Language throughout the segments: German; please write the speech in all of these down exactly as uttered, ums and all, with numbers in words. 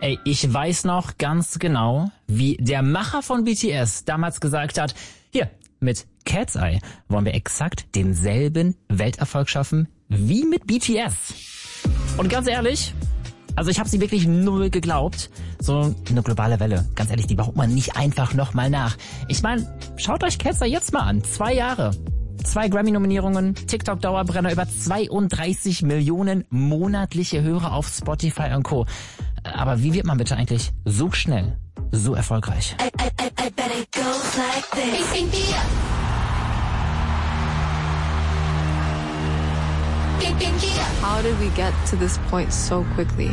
Ey, ich weiß noch ganz genau, wie der Macher von B T S damals gesagt hat, hier, mit Cat's Eye wollen wir exakt denselben Welterfolg schaffen wie mit B T S. Und ganz ehrlich, also ich habe sie wirklich null geglaubt. So eine globale Welle, ganz ehrlich, die baut man nicht einfach nochmal nach. Ich meine, schaut euch Cat's Eye jetzt mal an. Zwei Jahre. Zwei Grammy-Nominierungen, TikTok-Dauerbrenner, über zweiunddreißig Millionen monatliche Hörer auf Spotify und Co. Aber wie wird man bitte eigentlich so schnell, so erfolgreich? I, I, I, I bet it goes like this. Pick me up. Pick, pick me up. How did we get to this point so quickly?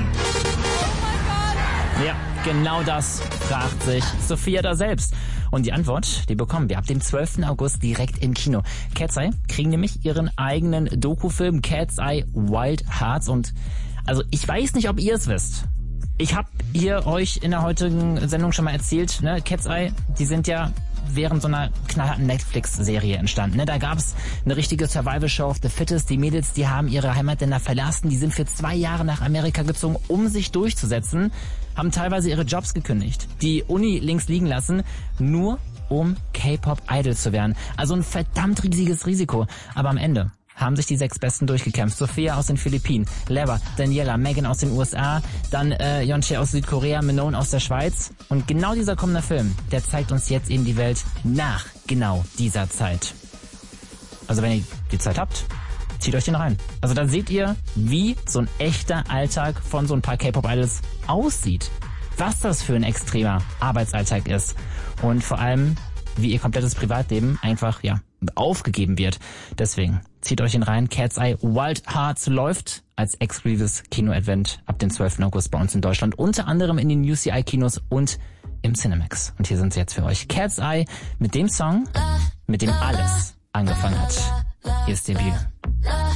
Ja, genau das fragt sich Sophia da selbst. Und die Antwort, die bekommen wir ab dem zwölften August direkt im Kino. Cat's Eye kriegen nämlich ihren eigenen Dokufilm Cat's Eye Wild Hearts. Und also ich weiß nicht, ob ihr es wisst. Ich habe hier euch in der heutigen Sendung schon mal erzählt, ne, Cat's Eye, die sind ja während so einer knallharten Netflix-Serie entstanden. Ne? Da gab's eine richtige Survival-Show of the Fittest. Die Mädels, die haben ihre Heimatländer verlassen. Die sind für zwei Jahre nach Amerika gezogen, um sich durchzusetzen. Haben teilweise ihre Jobs gekündigt. Die Uni links liegen lassen, nur um K-Pop-Idol zu werden. Also ein verdammt riesiges Risiko. Aber am Ende haben sich die sechs Besten durchgekämpft. Sophia aus den Philippinen, Leva, Daniela, Megan aus den U S A, dann äh, Yeonchae aus Südkorea, Minone aus der Schweiz. Und genau dieser kommende Film, der zeigt uns jetzt eben die Welt nach genau dieser Zeit. Also wenn ihr die Zeit habt, zieht euch den rein. Also da seht ihr, wie so ein echter Alltag von so ein paar K-Pop-Idols aussieht. Was das für ein extremer Arbeitsalltag ist. Und vor allem, wie ihr komplettes Privatleben einfach, ja, aufgegeben wird. Deswegen zieht euch den rein. Cat's Eye Wild Hearts läuft als exklusives Kino-Advent ab dem zwölften August bei uns in Deutschland. Unter anderem in den U C I-Kinos und im Cinemax. Und hier sind sie jetzt für euch. Cat's Eye mit dem Song, mit dem alles angefangen hat. Hier ist Debüt.